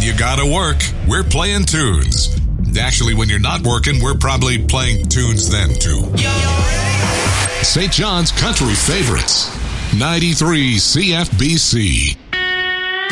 you gotta work, we're playing tunes. Actually, when you're not working, we're probably playing tunes then, too. St. John's Country Favorites, 93 CFBC.